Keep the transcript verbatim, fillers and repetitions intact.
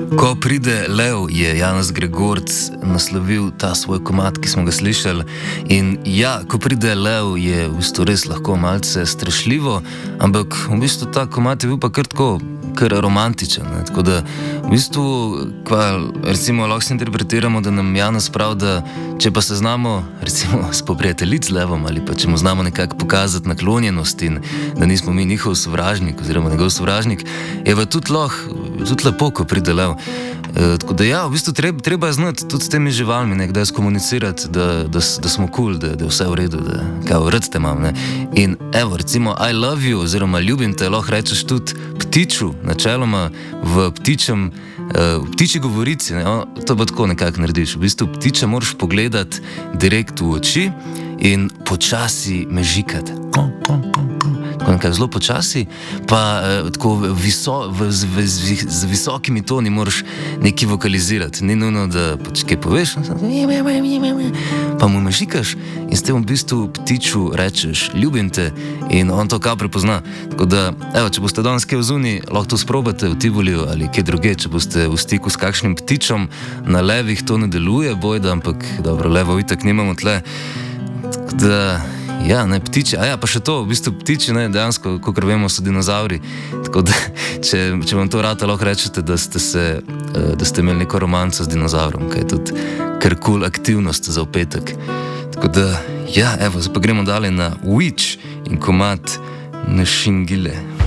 Ko pride lev, je Janez Gregorc naslovil ta svoj komad, ki smo ga slišali. In ja, ko pride lev, je v bistvu res lahko malce strašljivo, ampak v bistvu ta komad je bil pa kar tako, kar romantičen. Ne? Tako da v bistvu, kva, recimo, lahko se interpretiramo, da nam Janez pravi, da če pa se znamo, recimo, spoprijateljiti z levom ali pa če mu znamo nekako pokazati naklonjenost in da nismo mi njihov sovražnik oziroma njegov sovražnik, je pa tudi lahko, tudi lepo, ko pride lev. E, tako da ja, v bistvu treba, treba je znati tudi s temi živalmi nekdaj skomunicirati, da, da, da smo kul, cool, da, da je vse v redu, da kao rad te imam. Ne? In evo, recimo I love you oziroma ljubim te lahko rečeš tudi ptiču, načeloma v ptičem, uh, v ptiči govorici, ne? O, to pa tako nekako narediš. V bistvu ptiča moraš pogledati direkt v oči in počasi mežikati. Tako nekaj zelo počasi, pa eh, tako viso, v, z, v, z, z visokimi toni moraš nekaj vokalizirati. Ni nujno, da pač kaj poveš, pa mu mežikaš in s tem v bistvu ptiču rečeš ljubim te in on to kao prepozna. Tako da, evo, če boste danes kaj v zuni, lahko to sprobate v Tivoliju ali kje druge, če boste v stiku s kakšnim ptičom, na levih to ne deluje, bojda, ampak dobro, levo itak nimamo tle. Tako da, ja, ne, ptiči, a ja, pa še to, v bistvu ptiči, ne, dejansko, kakor vemo, so dinozauri, tako da, če, če vam to rata, lahko rečete, da ste se, da ste imeli neko romanco z dinozaurom, kaj je tudi kar kul aktivnost za opetek. Tako da, ja, evo, zdaj pa gremo dalje na Witch in komad Nešingile.